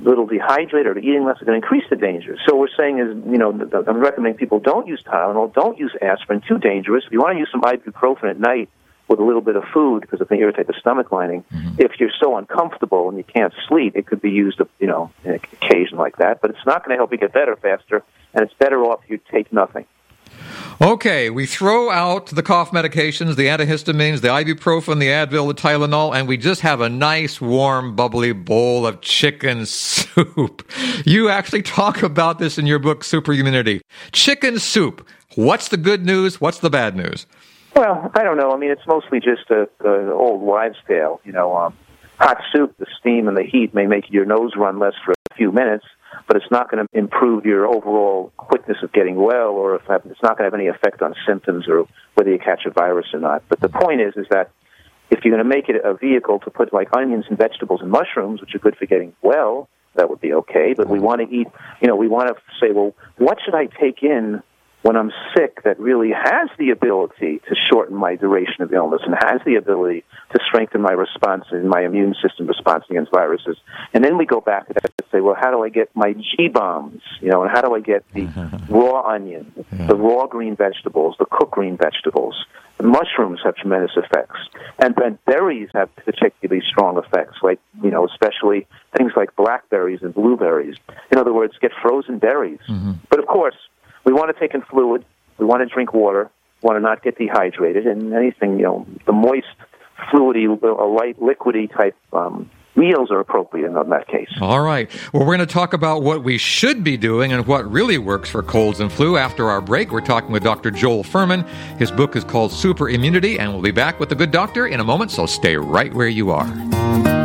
little dehydrated or eating less are going to increase the danger. So what we're saying is, I'm recommending people don't use Tylenol, don't use aspirin, too dangerous. If you want to use some ibuprofen at night with a little bit of food because it can irritate the stomach lining, if you're so uncomfortable and you can't sleep, it could be used, in an occasion like that. But it's not going to help you get better faster, and it's better off if you take nothing. Okay, we throw out the cough medications, the antihistamines, the ibuprofen, the Advil, the Tylenol, and we just have a nice, warm, bubbly bowl of chicken soup. You actually talk about this in your book, Super Immunity. Chicken soup. What's the good news? What's the bad news? Well, I don't know. I mean, it's mostly just an old wives' tale. Hot soup, the steam and the heat may make your nose run less for a few minutes, but it's not going to improve your overall quickness of getting well, or it's not going to have any effect on symptoms or whether you catch a virus or not. But the point is that if you're going to make it a vehicle to put like onions and vegetables and mushrooms, which are good for getting well, that would be okay. But we want to eat, we want to say, well, what should I take in when I'm sick that really has the ability to shorten my duration of illness and has the ability to strengthen my response and my immune system response against viruses? And then we go back to that to say, well, how do I get my G-bombs? And how do I get the raw onion, the raw green vegetables, the cooked green vegetables? The mushrooms have tremendous effects. And berries have particularly strong effects, like, especially things like blackberries and blueberries. In other words, get frozen berries. But of course, we want to take in fluid. We want to drink water. We want to not get dehydrated. And anything, the moist, fluidy, light, liquidy type meals are appropriate in that case. All right. Well, we're going to talk about what we should be doing and what really works for colds and flu after our break. We're talking with Dr. Joel Fuhrman. His book is called Super Immunity, and we'll be back with the good doctor in a moment, so stay right where you are.